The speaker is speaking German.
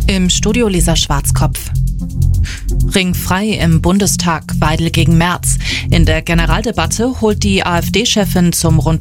Im Studio Lisa Schwarzkopf. Ringfrei im Bundestag, Weidel gegen Merz. In der Generaldebatte holt die AfD-Chefin zum rund